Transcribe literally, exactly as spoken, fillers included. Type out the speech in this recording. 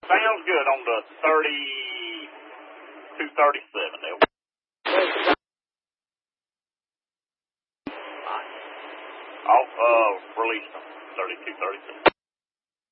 Sounds good on the thirty-two thirty-seven there. I'll uh, release them, thirty-two thirty-seven.